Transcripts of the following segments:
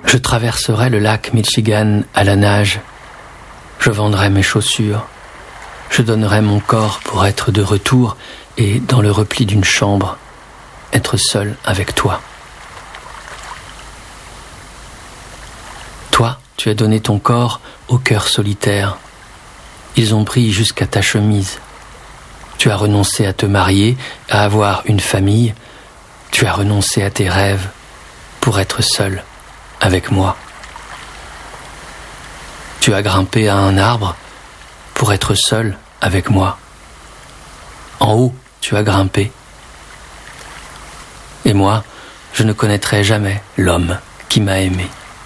Je traverserai le lac Michigan à la nage. Je vendrai mes chaussures. Je donnerai mon corps pour être de retour et, dans le repli d'une chambre, être seul avec toi. Toi, tu as donné ton corps au cœur solitaire. Ils ont pris jusqu'à ta chemise. Tu as renoncé à te marier, à avoir une famille. Tu as renoncé à tes rêves pour être seul avec moi. Tu as grimpé à un arbre pour être seul avec moi. En haut, tu as grimpé. Et moi, je ne connaîtrai jamais l'homme qui m'a aimé.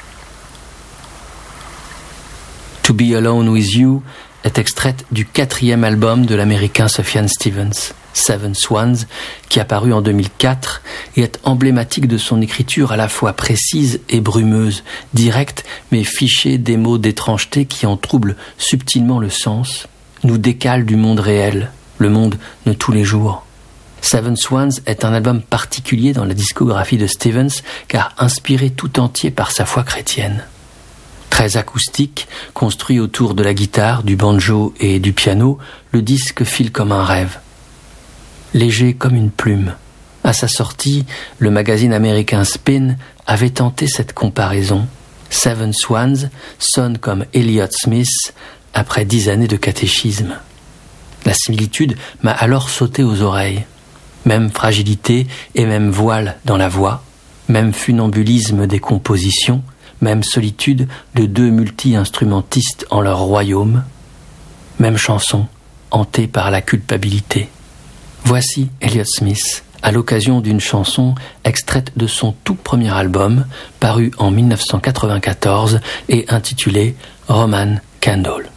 To Be Alone With You est extraite du 4e album de l'américain Sufjan Stevens, Seven Swans, qui a paru en 2004 et est emblématique de son écriture à la fois précise et brumeuse, directe mais fichée des mots d'étrangeté qui en troublent subtilement le sens, nous décalent du monde réel, le monde de tous les jours. Seven Swans est un album particulier dans la discographie de Stevens car inspiré tout entier par sa foi chrétienne. Très acoustique, construit autour de la guitare, du banjo et du piano, le disque file comme un rêve. Léger comme une plume. À sa sortie, le magazine américain Spin avait tenté cette comparaison. Seven Swans sonne comme Elliott Smith après 10 années de catéchisme. La similitude m'a alors sauté aux oreilles. Même fragilité et même voile dans la voix, même funambulisme des compositions, même solitude de 2 multi-instrumentistes en leur royaume, même chanson hantée par la culpabilité. Voici Elliott Smith, à l'occasion d'une chanson extraite de son tout premier album, paru en 1994 et intitulée Roman Candle.